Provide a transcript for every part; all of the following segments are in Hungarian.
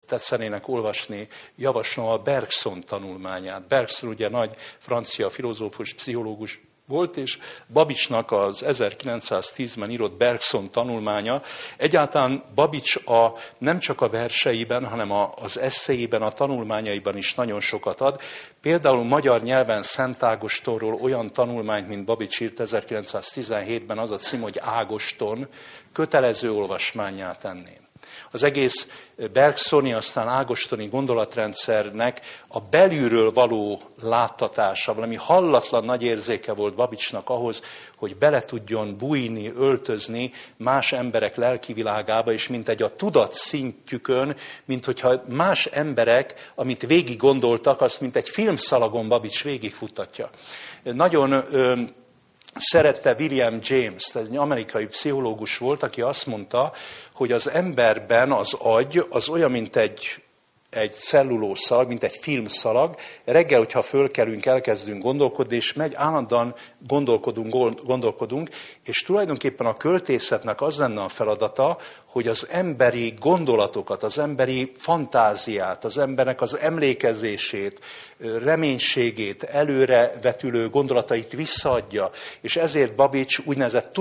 tetszenének olvasni, javaslom a Bergson tanulmányát. Bergson ugye nagy francia filozófus, pszichológus volt, és Babicsnak az 1910-ben írott Bergson tanulmánya. Egyáltalán Babics nem csak a verseiben, hanem az esszéiben, a tanulmányaiban is nagyon sokat ad. Például magyar nyelven Szent Ágostonról olyan tanulmányt, mint Babics írt 1917-ben, az a cím, hogy Ágoston, kötelező olvasmánnyá tenném. Az egész bergsoni, aztán ágostoni gondolatrendszernek a belülről való láttatása, valami hallatlan nagy érzéke volt Babicsnak ahhoz, hogy bele tudjon bújni, öltözni más emberek lelkivilágába, és mintegy a tudat szintjükön, mint hogyha más emberek, amit végig gondoltak, azt mint egy filmszalagon Babics végigfuttatja. Nagyon szerette William James, ez egy amerikai pszichológus volt, aki azt mondta, hogy az emberben az agy az olyan, mint egy cellulószalag, mint egy filmszalag. Reggel, hogyha fölkelünk, elkezdünk gondolkodni, és megy, állandóan gondolkodunk, és tulajdonképpen a költészetnek az lenne a feladata, hogy az emberi gondolatokat, az emberi fantáziát, az embernek az emlékezését, reménységét, előrevetülő gondolatait visszaadja, és ezért Babics úgynevezett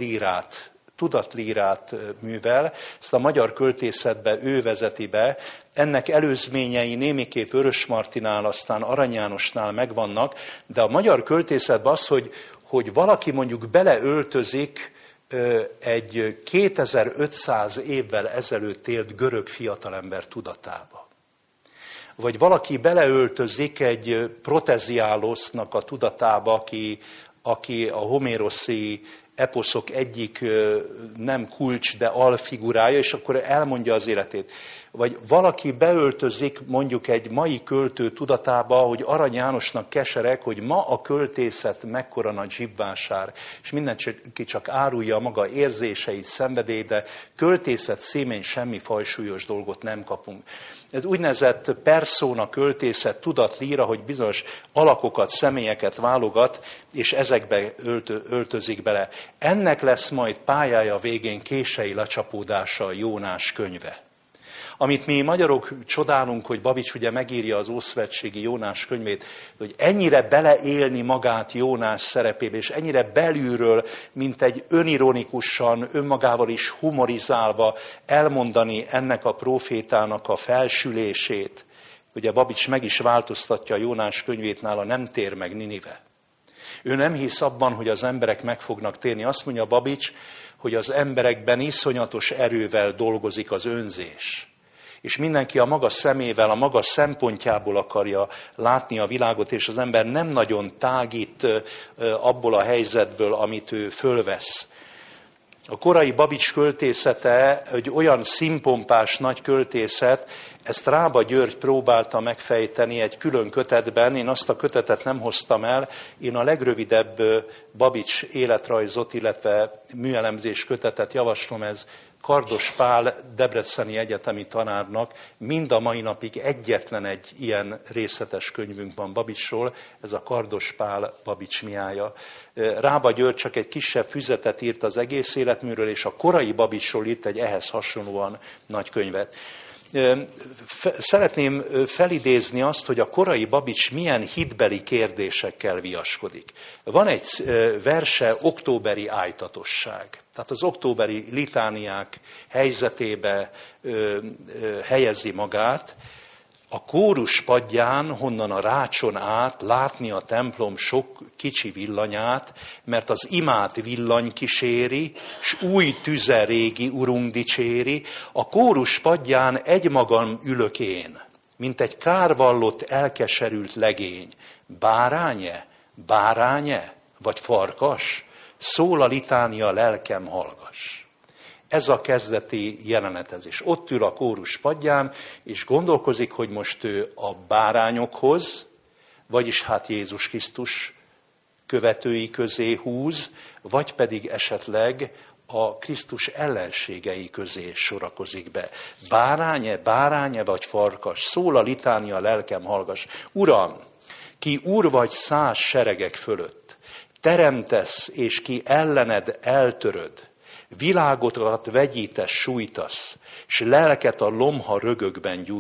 tudatlírát művel, ezt a magyar költészetbe ő vezeti be, ennek előzményei némiképp Vörösmartynál, aztán Arany Jánosnál megvannak, de a magyar költészetben az, hogy valaki mondjuk beleöltözik egy 2500 évvel ezelőtt élt görög fiatalember tudatába. Vagy valaki beleöltözik egy Proteziálosznak a tudatába, aki a homéroszi eposzok egyik nem kulcs, de alfigurája, és akkor elmondja az életét. Vagy valaki beöltözik mondjuk egy mai költő tudatába, hogy Arany Jánosnak kesereg, hogy ma a költészet mekkora nagy zsibvásár, és mindenki csak árulja maga érzéseit, szenvedélyt, de költészet szímén semmi fajsúlyos dolgot nem kapunk. Ez úgynevezett persona költészet, tudatlíra, hogy bizonyos alakokat, személyeket válogat, és ezekbe öltözik bele. Ennek lesz majd pályája végén kései lecsapódása Jónás könyve. Amit mi magyarok csodálunk, hogy Babics ugye megírja az ószövetségi Jónás könyvét, hogy ennyire beleélni magát Jónás szerepébe, és ennyire belülről, mint egy önironikusan, önmagával is humorizálva elmondani ennek a prófétának a felsülését. Ugye Babics meg is változtatja a Jónás könyvét, nála nem tér meg Ninive. Ő nem hisz abban, hogy az emberek meg fognak térni. Azt mondja Babics, hogy az emberekben iszonyatos erővel dolgozik az önzés. És mindenki a maga szemével, a maga szempontjából akarja látni a világot, és az ember nem nagyon tágít abból a helyzetből, amit ő fölvesz. A korai Babics költészete egy olyan színpompás nagy költészet, ezt Rába György próbálta megfejteni egy külön kötetben. Én azt a kötetet nem hoztam el, én a legrövidebb Babics életrajzot, illetve műelemzés kötetet javaslom, ez Kardos Pál debreceni egyetemi tanárnak mind a mai napig egyetlen egy ilyen részletes könyvünk van Babicsról, ez a Kardos Pál Babics miája. Rába György csak egy kisebb füzetet írt az egész életműről, és a korai Babicsról írt egy ehhez hasonlóan nagy könyvet. Szeretném felidézni azt, hogy a korai Babics milyen hitbeli kérdésekkel viaskodik. Van egy verse, Októberi ájtatosság. Tehát az októberi litániák helyzetébe helyezi magát. A kórus padján, honnan a rácson át látni a templom sok kicsi villanyát, mert az imát villany kíséri, s új tüze régi urunk dicséri, a kórus padján egymagam ülök én, mint egy kárvallott, elkeserült legény. Báránye? Báránye? Vagy farkas? Szól a litánia, lelkem, hallgass. Ez a kezdeti jelenetezés. Ott ül a kórus padján, és gondolkozik, hogy most ő a bárányokhoz, vagyis hát Jézus Krisztus követői közé húz, vagy pedig esetleg a Krisztus ellenségei közé sorakozik be. Báránye, báránye vagy farkas, szól a litánia, lelkem, hallgass. Uram, ki úr vagy 100 seregek fölött, teremtesz, és ki ellened eltöröd, világotat vegyítesz, sújtasz, s lelket a lomha rögökben gyújtasz.